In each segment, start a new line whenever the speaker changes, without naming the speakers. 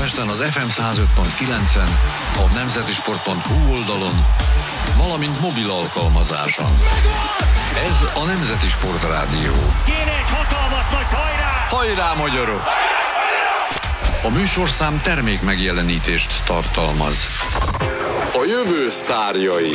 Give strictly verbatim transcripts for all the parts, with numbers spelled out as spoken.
Budapesten az ef em száz öt pont kilencen, a nemzeti sport pont hu oldalon, valamint mobil alkalmazáson. Ez a Nemzeti Sport Rádió.
Kéne egy hatalmas nagy hajrá!
Hajrá, magyarok! A műsorszám termék megjelenítést tartalmaz. A jövő sztárjai.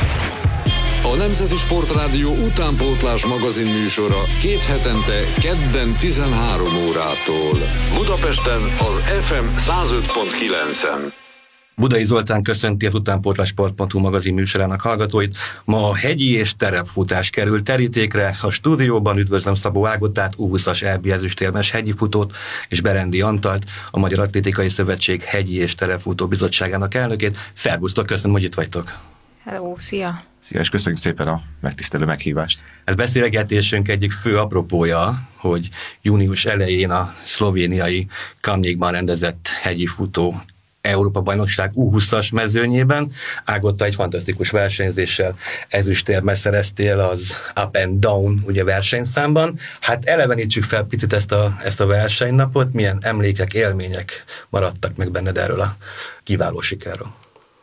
A Nemzeti Sport Rádió utánpótlás magazin műsora két hetente kedden tizenhárom órától. Budapesten az ef em száz öt pont kilencen.
Budai Zoltán köszönti az utánpótlás pont hu magazin műsorának hallgatóit. Ma a hegyi és terepfutás kerül terítékre. A stúdióban üdvözlöm Szabó Ágotát, U húszas é bé ezüstérmes hegyi futót, és Berendi Antalt, a Magyar Atlétikai Szövetség hegyi és terepfutó bizottságának elnökét. Szervusztok, köszönöm, hogy itt vagytok.
Hello, szia!
Szia, és köszönjük szépen a megtisztelő meghívást.
Ez beszélgetésünk egyik fő apropója, hogy június elején a szlovéniai Kamnikban rendezett hegyi futó Európa-bajnokság U húszas mezőnyében. Ágotta egy fantasztikus versenyzéssel ezüstérmet szereztél az Up and Down ugye versenyszámban. Hát elevenítsük fel picit ezt a, ezt a versenynapot, milyen emlékek, élmények maradtak meg benned erről a kiváló sikerről?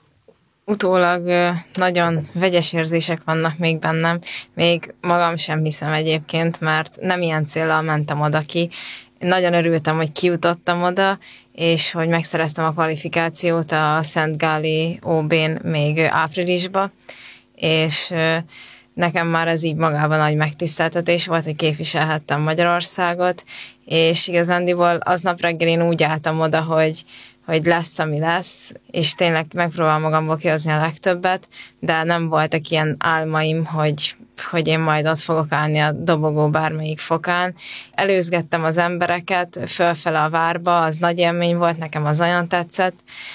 Utólag nagyon vegyes érzések vannak még bennem, még magam sem hiszem egyébként, mert nem ilyen céllal mentem oda ki. Nagyon örültem, hogy kijutottam oda, és hogy megszereztem a kvalifikációt a Szent Gáli ó bén még áprilisba, és nekem már ez így magában nagy megtiszteltetés volt, hogy képviselhettem Magyarországot, és igazándiból aznap reggel én úgy álltam oda, hogy hogy lesz, ami lesz, és tényleg megpróbálom magamból kihozni a legtöbbet, de nem voltak ilyen álmaim, hogy, hogy én majd ott fogok állni a dobogó bármelyik fokán. Előzgettem az embereket fölfele a várba, az nagy élmény volt, nekem az nagyon tetszett,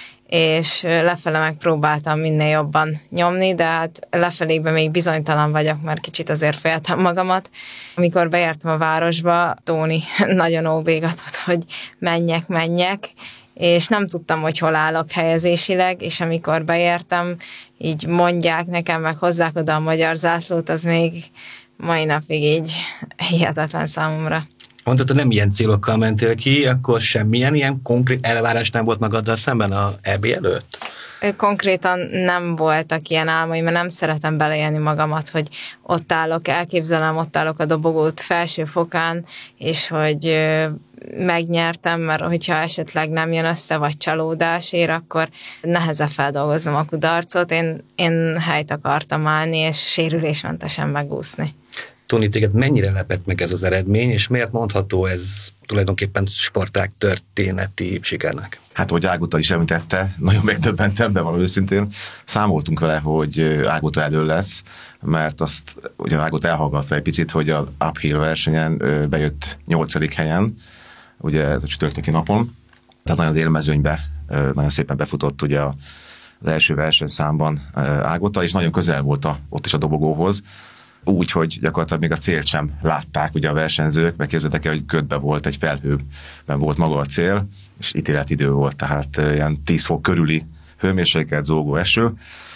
és lefele megpróbáltam minél jobban nyomni, de hát lefelébe még bizonytalan vagyok, mert kicsit azért féltem magamat. Amikor beértem a városba, Tóni nagyon óbégatott, hogy menjek, menjek, és nem tudtam, hogy hol állok helyezésileg, és amikor beértem, így mondják nekem, meg hozzák oda a magyar zászlót, az még mai napig így hihetetlen számomra.
Mondtad, hogy nem ilyen célokkal mentél ki, akkor semmilyen ilyen konkrét elvárás nem volt magaddal szemben a é bé előtt?
Konkrétan nem voltak ilyen álmaim, mert nem szeretem beleélni magamat, hogy ott állok, elképzelem, ott állok a dobogót felső fokán, és hogy megnyertem, mert hogyha esetleg nem jön össze, vagy csalódás ér, akkor nehezebb feldolgoznom a kudarcot. Én, én helyt akartam állni, és sérülésmentesen megúszni.
Tóni, téged mennyire lepett meg ez az eredmény, és miért mondható ez tulajdonképpen sportág történeti sikernek?
Hát, hogy Ágota is említette, nagyon megdöbbentem, bevaló őszintén. Számoltunk vele, hogy Ágota elő lesz, mert azt ugye Ágota elhallgatta egy picit, hogy a uphill versenyen bejött nyolcadik helyen, ugye ez a csütörtöki napon, tehát nagyon az élmezőnybe nagyon szépen befutott ugye az első versenyszámban Ágota, és nagyon közel volt a, ott is a dobogóhoz, úgy, hogy gyakorlatilag még a célt sem látták ugye a versenyzők, meg képzeljétek el, hogy ködbe volt, egy felhőben volt maga a cél, és ítéletidő volt, tehát ilyen tíz fok körüli hőmérséklet, zúgó eső,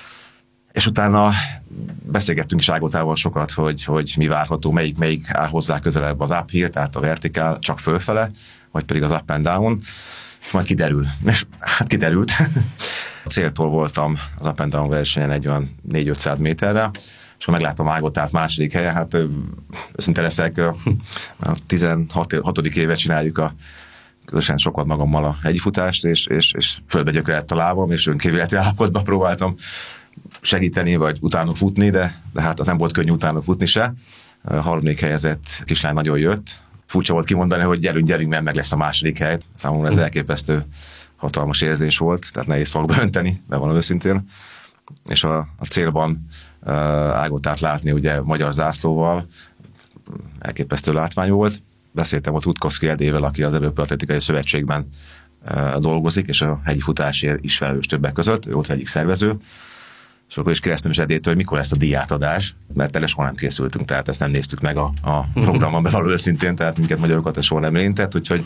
és utána beszélgettünk is Ágotával sokat, hogy, hogy mi várható, melyik, melyik áll hozzá közelebb, az uphill, tehát a vertikál csak fölfele, vagy pedig az up and down, majd kiderül. És hát kiderült. A céltól voltam az up and down versenyen egy olyan négy-ötszáz méterre, és akkor megláttam Ágotát második helyen, hát őszinte leszek, a tizenhatodik évet csináljuk a közösen sokat magammal a hegyifutást, és, és, és földbe gyökerett a lábam, és önkívületi állapotban próbáltam segíteni, vagy utána futni, de, de hát az nem volt könnyű utána futni se. A harmadik helyezett kislány nagyon jött. Furcsa volt kimondani, hogy gyerünk, gyerünk, mert meg lesz a második hely. Számomra ez elképesztő hatalmas érzés volt, tehát nehéz szavakba önteni, bevallom őszintén. És a, a célban uh, Ágotát látni ugye magyar zászlóval, elképesztő látvány volt. Beszéltem ott Rutkowski Edével, aki az Európai Atlétikai Szövetségben uh, dolgozik, és a hegyi futásért is felelős többek között, ő ott egyik szervező. És akkor is kérdeztem is Edétől, hogy mikor lesz a díjátadás, mert erre soha nem készültünk, tehát ezt nem néztük meg a, a programon bevalló őszintén, tehát minket magyarokat ez soha nem érintett, úgyhogy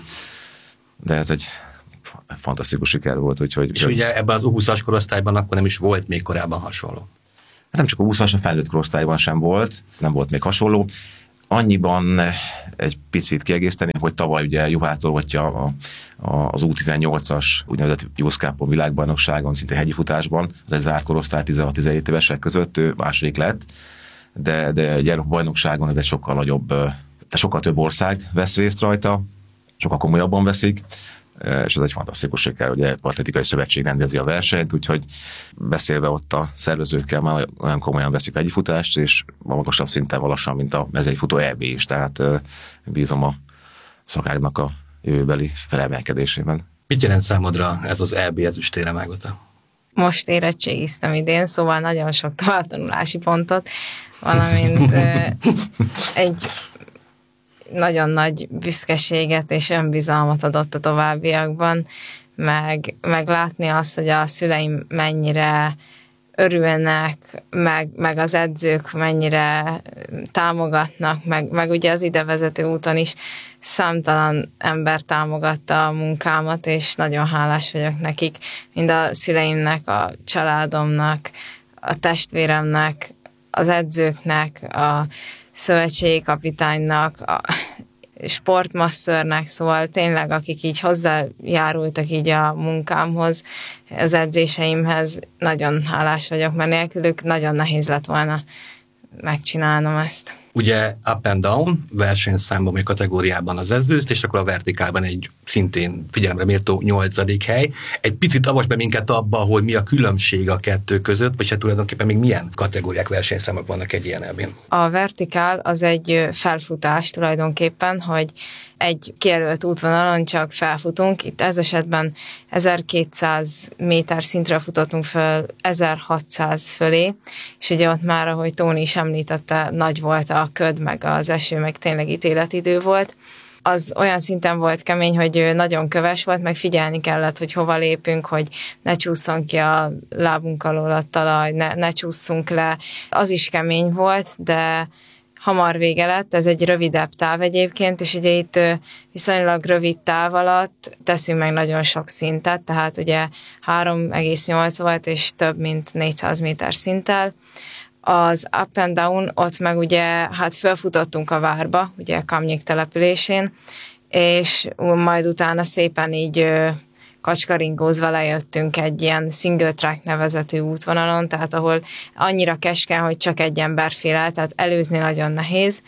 de ez egy fantasztikus siker volt. Úgyhogy,
és hogy... ugye ebben az U húszas korosztályban akkor nem is volt még korábban hasonló?
Nem csak a U húszas, a felnőtt korosztályban sem volt, nem volt még hasonló. Annyiban egy picit kiegészíteni, hogy tavaly ugye Juhától a, a, az U tizennyolcas úgynevezett Youth Cupon világbajnokságon, szinte hegyi futásban, az egy zárt korosztály tizenhat-tizenhét évesek között ő második lett, de, de egy Európa bajnokságon ez egy sokkal nagyobb, de sokkal több ország vesz részt rajta, sokkal komolyabban veszik, és ez egy fantasztikus siker, hogy a Atletikai Szövetség rendezi a versenyt, úgyhogy beszélve ott a szervezőkkel már olyan komolyan veszik egy futást, és a magasabb szinten lassan, mint a mezei futó é bé is, tehát bízom a szakágnak a jövőbeli felemelkedésében.
Mit jelent számodra ez az é bé ezüstérem, Ágota?
Most érettségiztem idén, szóval nagyon sok továbbtanulási pontot, valamint egy nagyon nagy büszkeséget és önbizalmat adott a továbbiakban, meg, meg látni azt, hogy a szüleim mennyire örülnek, meg, meg az edzők mennyire támogatnak, meg, meg ugye az idevezető úton is számtalan ember támogatta a munkámat, és nagyon hálás vagyok nekik, mind a szüleimnek, a családomnak, a testvéremnek, az edzőknek, a szövetségi kapitánynak, a sportmasszörnek, szóval tényleg, akik így hozzájárultak így a munkámhoz, az edzéseimhez, nagyon hálás vagyok, mert nélkülük nagyon nehéz lett volna megcsinálnom ezt.
Ugye up and down versenyszámban, vagy kategóriában az ezüst, és akkor a vertikálban egy szintén figyelemre méltó nyolcadik hely. Egy picit avasd be minket abba, hogy mi a különbség a kettő között, vagy hát tulajdonképpen még milyen kategóriák, versenyszámok vannak egy ilyen elvén.
A vertikál az egy felfutás tulajdonképpen, hogy egy kijelölt útvonalon csak felfutunk. Itt ez esetben ezerkétszáz méter szintre futottunk föl ezerhatszáz fölé, és ugye ott már, ahogy Tóni is említette, nagy volt a köd, meg az eső, meg tényleg ítéletidő volt. Az olyan szinten volt kemény, hogy nagyon köves volt, meg figyelni kellett, hogy hova lépünk, hogy ne csússzon ki a lábunk alól a talaj, ne, ne csússzunk le. Az is kemény volt, de hamar vége lett, ez egy rövidebb táv egyébként, és ugye itt viszonylag rövid táv alatt teszünk meg nagyon sok szintet, tehát ugye három egész nyolc volt, és több mint négyszáz méter szinttel. Az up and down, ott meg ugye hát fölfutottunk a várba, ugye Kamnyik településén, és majd utána szépen így kacskaringózva lejöttünk egy ilyen single track nevezetű útvonalon, tehát ahol annyira keskeny, hogy csak egy ember fél el, tehát előzni nagyon nehéz,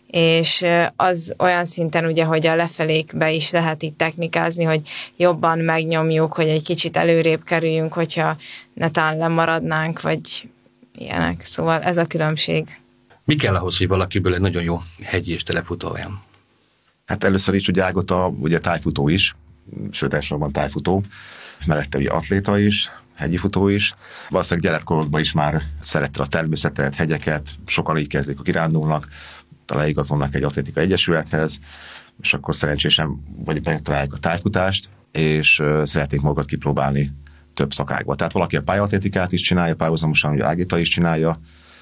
és az olyan szinten ugye, hogy a lefelékbe is lehet itt technikázni, hogy jobban megnyomjuk, hogy egy kicsit előrébb kerüljünk, hogyha netán lemaradnánk, vagy ilyenek. Szóval ez a különbség.
Mi kell ahhoz, hogy valakiből egy nagyon jó hegyi és telefutó olyan?
Hát először is ugye Ágota, ugye tájfutó is, sőt elsősorban tájfutó, mellette ugye atléta is, hegyi futó is. Valószínűleg gyerekkorodban is már szerette a természetet, hegyeket, sokan így kezdik, hogy kirándulnak, leigazolnak egy atlétikai egyesülethez, és akkor szerencsésen vagy megtalálják a tájfutást, és szeretnék magukat kipróbálni több szakágba. Tehát valaki a pályaatlétikát is csinálja, párhuzamosan ugye Ágita is csinálja,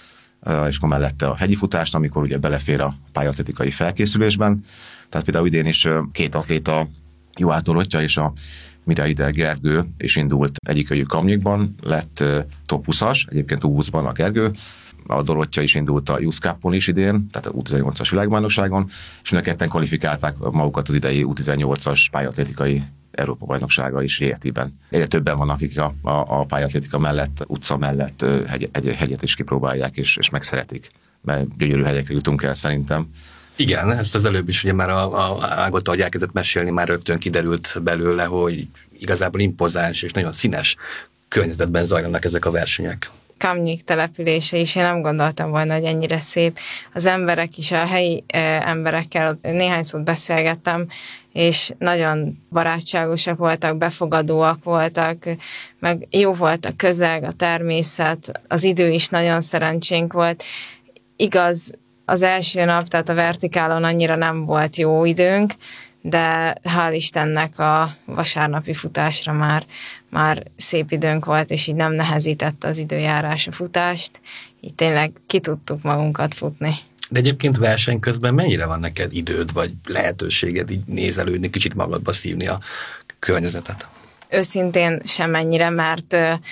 és akkor mellette a hegyi futást, amikor ugye belefér a pályaatlétikai felkészülésben. Tehát például idén is két atléta, Juhász Dorottya és a Miraide Gergő is indult egyikőjük Kamnyikban, lett top huszas, egyébként U húszban a Gergő, a Dorottya is indult a Youth Cupon is idén, tehát a U tizennyolcas világbajnokságon, és mind a ketten kvalifikálták magukat az idei U tizennyolcas pályaatlétikai Európa bajnoksága is életében. Egyre többen vannak, akik a, a, a pályaatlétika mellett, utca mellett hegy, egy hegyet is kipróbálják, és, és megszeretik, mert gyönyörű hegyekre jutunk el szerintem.
Igen, ezt az előbb is ugye már a, a Ágota, hogy elkezdett mesélni, már rögtön kiderült belőle, hogy igazából impozáns és nagyon színes környezetben zajlanak ezek a versenyek.
Kamnyik települése is, én nem gondoltam volna, hogy ennyire szép. Az emberek is, a helyi eh, emberekkel néhány szót beszélgettem, és nagyon barátságosak voltak, befogadóak voltak, meg jó volt a közeg, a természet, az idő is nagyon szerencsénk volt. Igaz, az első nap, tehát a vertikálon annyira nem volt jó időnk, de hál' Istennek a vasárnapi futásra már, már szép időnk volt, és így nem nehezített az időjárás a futást, így tényleg ki tudtuk magunkat futni.
De egyébként verseny közben mennyire van neked időd, vagy lehetőséged így nézelődni, kicsit magadba szívni a környezetet?
Őszintén semennyire, mert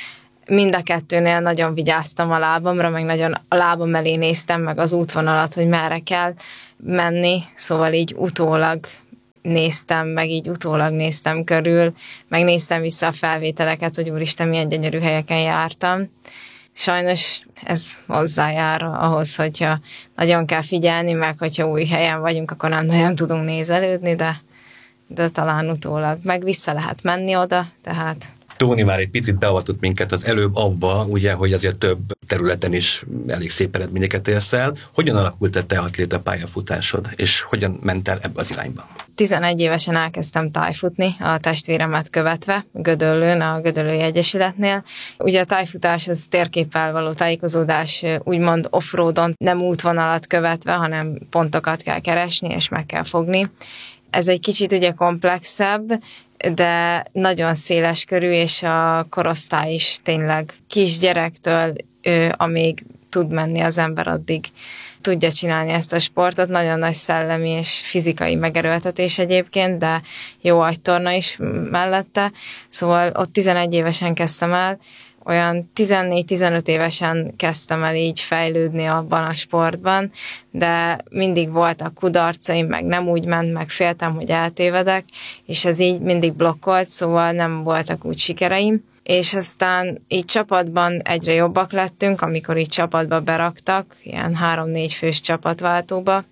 mind a kettőnél nagyon vigyáztam a lábamra, meg nagyon a lábam elé néztem, meg az útvonalat, hogy merre kell menni, szóval így utólag néztem, meg így utólag néztem körül, meg néztem vissza a felvételeket, hogy úristen, milyen gyönyörű helyeken jártam. Sajnos ez hozzájár ahhoz, hogyha nagyon kell figyelni, meg hogyha új helyen vagyunk, akkor nem nagyon tudunk nézelődni, de, de talán utólag meg vissza lehet menni oda, tehát...
Tóni már egy picit beavatott minket az előbb abba, ugye, hogy azért több területen is elég szép eredményeket érsz el. Hogyan alakult a te atléta pályafutásod, és hogyan ment el ebbe az irányba?
tizenegy évesen elkezdtem tájfutni, a testvéremet követve, Gödöllőn, a Gödöllői Egyesületnél. Ugye a tájfutás az térképpel való tájékozódás, úgymond off-roadon, nem útvonalat követve, hanem pontokat kell keresni, és meg kell fogni. Ez egy kicsit ugye komplexebb, de nagyon széles körű, és a korosztály is tényleg kisgyerektől, ő, amíg tud menni az ember, addig tudja csinálni ezt a sportot. Nagyon nagy szellemi és fizikai megerőltetés egyébként, de jó agytorna is mellette. Szóval ott tizenegy évesen kezdtem el, olyan tizennégy-tizenöt évesen kezdtem el így fejlődni abban a sportban, de mindig voltak kudarcaim, meg nem úgy ment, meg féltem, hogy eltévedek, és ez így mindig blokkolt, szóval nem voltak úgy sikereim. És aztán így csapatban egyre jobbak lettünk, amikor így csapatba beraktak, ilyen három-négy fős csapatváltóba,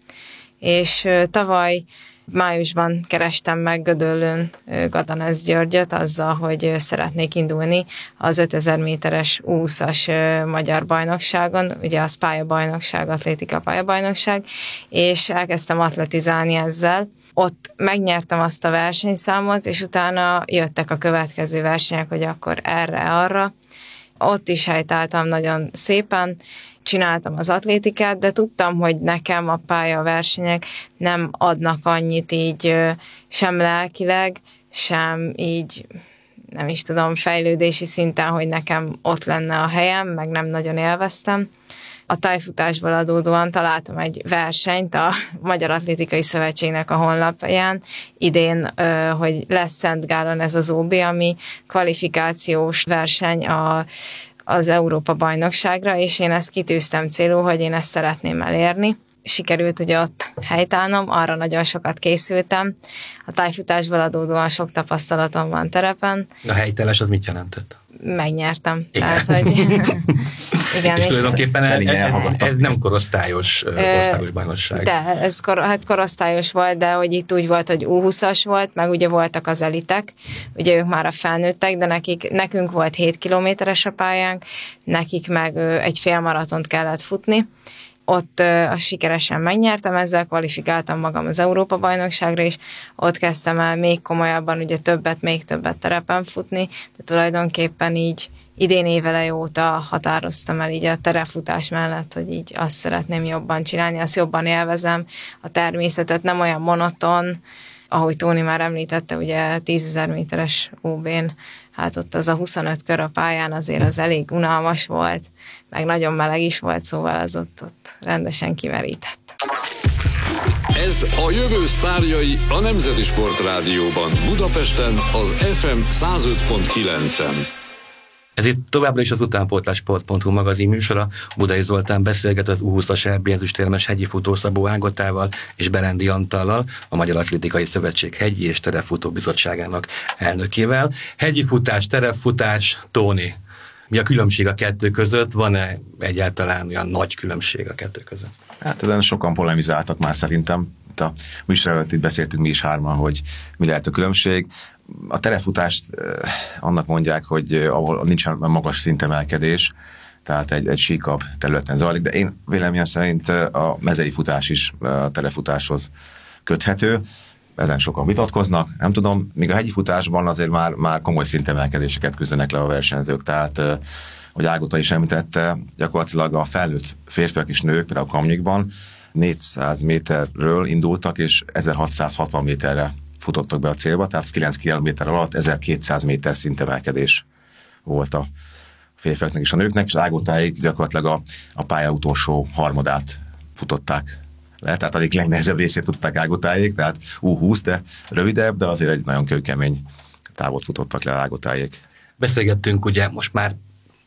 és tavaly májusban kerestem meg Gödöllőn Gadanesz Györgyöt azzal, hogy szeretnék indulni az ötezer méteres U húszas magyar bajnokságon, ugye az pályabajnokság, atlétika pályabajnokság, és elkezdtem atletizálni ezzel. Ott megnyertem azt a versenyszámot, és utána jöttek a következő versenyek, hogy akkor erre-arra. Ott is helytáltam nagyon szépen, csináltam az atlétikát, de tudtam, hogy nekem a pályaversenyek nem adnak annyit így sem lelkileg, sem így, nem is tudom, fejlődési szinten, hogy nekem ott lenne a helyem, meg nem nagyon élveztem. A tájfutásból adódóan találtam egy versenyt a Magyar Atlétikai Szövetségnek a honlapján idén, hogy lesz Szentgálon ez az ó bé, ami kvalifikációs verseny a az Európa-bajnokságra, és én ezt kitűztem célul, hogy én ezt szeretném elérni. Sikerült ugye ott helytállnom, arra nagyon sokat készültem. A tájfutásból adódóan sok tapasztalatom van terepen.
A helytállás az mit jelentett?
Megnyertem.
Igen.
Tehát, hogy igen,
és,
és
tulajdonképpen ez, ez, ez nem korosztályos országos bajnokság.
De, ez kor, hát korosztályos volt, de hogy itt úgy volt, hogy U húszas volt, meg ugye voltak az elitek, ugye ők már a felnőttek, de nekik, nekünk volt hét kilométeres a pályánk, nekik meg egy félmaratont kellett futni. Ott uh, sikeresen megnyertem, ezzel kvalifikáltam magam az Európa-bajnokságra, és ott kezdtem el még komolyabban, ugye többet, még többet terepen futni, de tulajdonképpen így idén évele óta határoztam el így a terepfutás mellett, hogy így azt szeretném jobban csinálni, azt jobban élvezem, a természetet, nem olyan monoton, ahogy Tóni már említette, ugye tízezer méteres ó bén, hát ott az a huszonöt kör a pályán azért az elég unalmas volt, meg nagyon meleg is volt, szóval az ott, ott rendesen kimerített.
Ez a jövő sztárjai a Nemzeti Sportrádióban, Budapesten az ef em száz öt pont kilencen.
Ez itt továbbra is az utánpótlás pont hu magazin műsora. Budai Zoltán beszélget az U húszas é bé ezüstérmes hegyi futó Szabó Ágotával és Berendi Antallal, a Magyar Atlétikai Szövetség hegyi és terepfutó bizottságának elnökével. Hegyi futás, terepfutás, Tóni, mi a különbség a kettő között? Van-e egyáltalán olyan nagy különbség a kettő között?
Hát ezen sokan polemizáltak már szerintem. A műsor előtt itt beszéltünk mi is hárman, hogy mi lehet a különbség. A terepfutást annak mondják, hogy ahol nincsen magas szintemelkedés, tehát egy, egy síkabb területen zajlik, de én véleményem szerint a mezei futás is a terepfutáshoz köthető. Ezen sokan vitatkoznak, nem tudom, míg a hegyi futásban azért már, már komoly szintemelkedéseket küzdenek le a versenyzők, tehát hogy Ágota is említette, gyakorlatilag a felnőtt férfiak és nők, például Kamnyikban négyszáz méterről indultak, és ezerhatszázhatvan méterre futottak be a célba, tehát kilenc kilométer alatt ezerkétszáz méter szintemelkedés volt a férfiaknak és a nőknek, és Ágotáig gyakorlatilag a, a pálya utolsó harmadát futották le, tehát a legnehezebb részét tudták Ágotáig, tehát U húsz, de rövidebb, de azért egy nagyon kőkemény távot futottak le Ágotáig.
Beszélgettünk ugye most már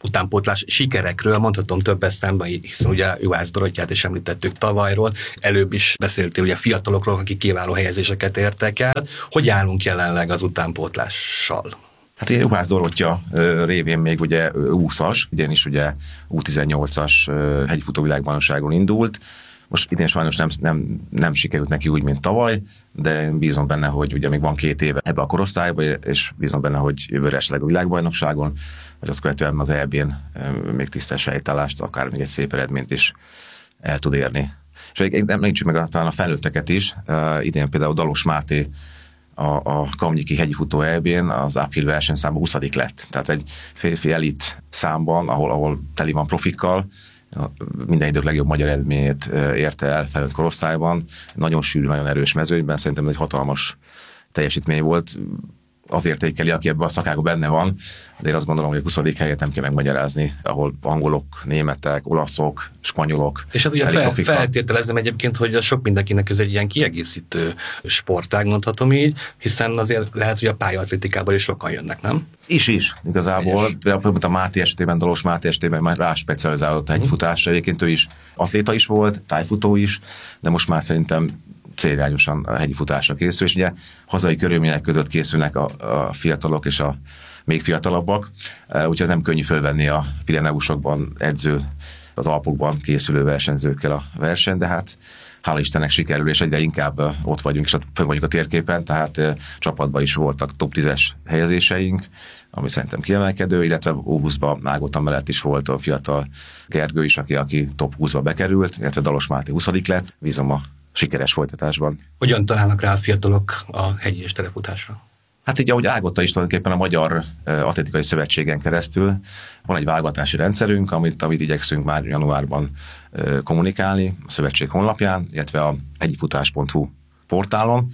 utánpótlás sikerekről mondhatom több eszembe, hiszen ugye Juhász Dorottyát is említettük tavalyról, előbb is beszéltél ugye fiatalokról, akik kiváló helyezéseket értek el. Hogy állunk jelenleg az utánpótlással?
Hát én Juhász Dorottya révén még ugye húszas, idén is ugye U tizennyolcas hegyfutó világbajnokságon indult. Most idén sajnos nem, nem, nem sikerült neki úgy, mint tavaly, de bízom benne, hogy ugye még van két éve ebbe a korosztályba, és bízom benne, hogy jövőre esetleg a világbajnokságon, vagy azt követően az é bén még tisztes helytállást, akár még egy szép eredményt is el tud érni. És említsük meg talán a felnőtteket is. Idén például Dalos Máté a, a Kamnyiki hegyfutó é bén az uphill versenyszámban huszadik lett. Tehát egy férfi elit számban, ahol, ahol teli van profikkal, minden idők legjobb magyar eredményét érte el felnőtt korosztályban. Nagyon sűrű, nagyon erős mezőnyben, szerintem egy hatalmas teljesítmény volt. Az értékeli, aki ebben a szakágban benne van, de én azt gondolom, hogy a huszadik helyet nem kell megmagyarázni, ahol angolok, németek, olaszok, spanyolok.
És hát ugye fel, feltételezem egyébként, hogy a sok mindenkinek ez egy ilyen kiegészítő sportág, mondhatom így, hiszen azért lehet, hogy a pályaatlétikában is sokan jönnek, nem?
Is is, igazából. Például a Máté esetében, Dalos Máté esetében már rá specializálódott a hegyfutásra. Egyébként ő is atléta is volt, tájfutó is, de most már szerintem célirányosan a hegyi futásra készül, és ugye hazai körülmények között készülnek a, a fiatalok és a még fiatalabbak, úgyhogy nem könnyű fölvenni a Pireneusokban edző, az Alpokban készülő versenyzőkkel a verseny, de hát hála Istennek sikerül, és egyre inkább ott vagyunk, és fönn vagyunk a térképen, tehát csapatban is voltak top tízes helyezéseink, ami szerintem kiemelkedő, illetve U húszban Ágota mellett is volt a fiatal Gergő is, aki, aki top húszba bekerült, illetve Dalos Máté huszadik lett, bízom a sikeres folytatásban.
Hogyan találnak rá a fiatalok a hegyi és terefutásra?
Hát így, ahogy Ágota is tulajdonképpen a Magyar Atlétikai Szövetségen keresztül van egy válogatási rendszerünk, amit, amit igyekszünk már januárban kommunikálni a szövetség honlapján, illetve a hegyifutás pont hu portálon,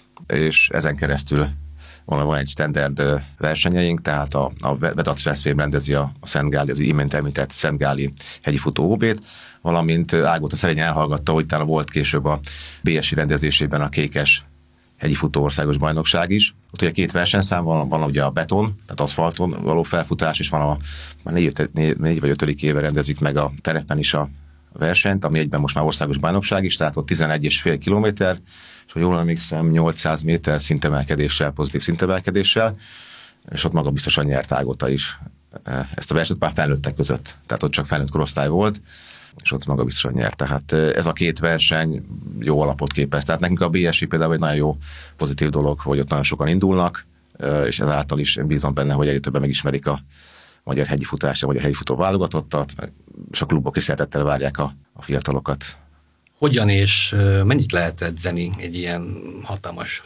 és ezen keresztül van, van egy standard versenyeink, tehát a, a Vedac Veszprém rendezi a, a Szentgáli, az imént említett Szentgáli hegyifutó ó bét, valamint Ágota szerényen elhallgatta, hogy utána volt később a bé es i rendezésében a Kékes hegyifutó országos bajnokság is. Ott ugye két versenyszám van, van ugye a beton, tehát aszfalton való felfutás, és van a már négy, négy, négy vagy ötödik éve rendezik meg a terepen is a versenyt, ami egyben most már országos bajnokság is, tehát ott tizenegy egész öt kilométer, és ha jól emlékszem, nyolcszáz méter szintemelkedéssel, pozitív szintemelkedéssel, és ott maga biztosan nyert Ágota is ezt a versenyt már felnőttek között, tehát ott csak felnőtt korosztály volt, és ott maga biztosan nyert. Tehát ez a két verseny jó alapot képez. Tehát nekünk a bé es i például egy nagyon jó pozitív dolog, hogy ott nagyon sokan indulnak, és ezáltal is én bízom benne, hogy egyre többen megismerik a magyar hegyi futást, vagy a hegyi futó válogatottat, és a klubok is szeretettel várják a, a fiatalokat.
Hogyan és mennyit lehet edzeni egy ilyen hatalmas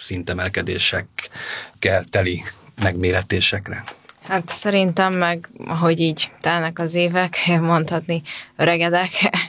szintemelkedésekkel teli megméretésekre?
Hát szerintem meg, ahogy így telnek az évek, mondhatni öregedek,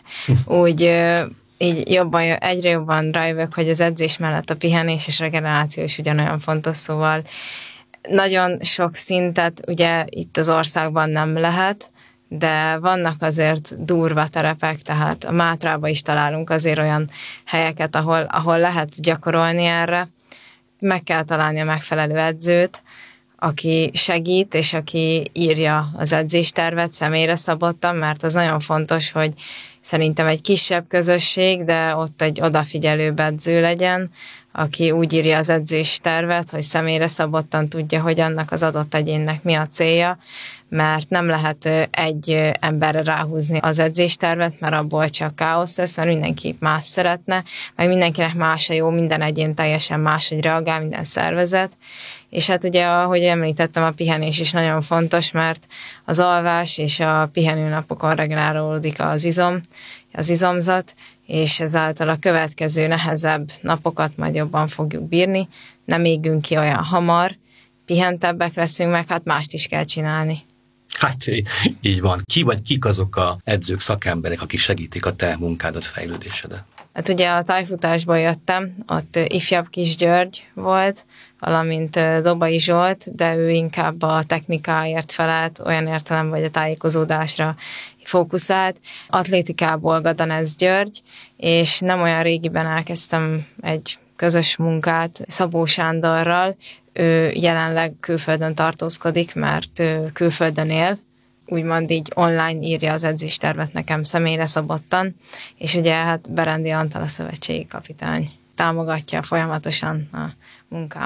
úgy így jobban, egyre jobban rájövök, hogy az edzés mellett a pihenés és regeneráció is ugyanolyan fontos, szóval nagyon sok szintet ugye itt az országban nem lehet, de vannak azért durva terepek, tehát a Mátrában is találunk azért olyan helyeket, ahol, ahol lehet gyakorolni erre. Meg kell találni a megfelelő edzőt, aki segít, és aki írja az edzéstervet személyre szabottan, mert az nagyon fontos, hogy szerintem egy kisebb közösség, de ott egy odafigyelőbb edző legyen, aki úgy írja az edzéstervet, hogy személyre szabottan tudja, hogy annak az adott egyénnek mi a célja, mert nem lehet egy emberre ráhúzni az edzéstervet, mert abból csak káosz lesz, mert mindenki más szeretne, meg mindenkinek más a jó, minden egyén teljesen máshogy reagál, minden szervezet. És hát ugye, ahogy említettem, a pihenés is nagyon fontos, mert az alvás és a pihenőnapokon regenerálódik az izom, az izomzat, és ezáltal a következő nehezebb napokat majd jobban fogjuk bírni, nem égünk ki olyan hamar, pihentebbek leszünk, meg hát mást is kell csinálni.
Hát így van. Ki vagy kik azok a edzők, szakemberek, akik segítik a te munkádat, fejlődésedet?
Hát ugye a tájfutásból jöttem, ott ifjabb Kis György volt, valamint Dobai Zsolt, de ő inkább a technikáért felelt, olyan értelemben, hogy a tájékozódásra fókuszált. Atlétikából Gadanez György, és nem olyan régiben elkezdtem egy közös munkát Szabó Sándorral. Ő jelenleg külföldön tartózkodik, mert ő külföldön él, úgymond így online írja az edzéstervet nekem személyre szabottan, és ugye hát Berendi Antal a szövetségi kapitány támogatja folyamatosan a munkámat.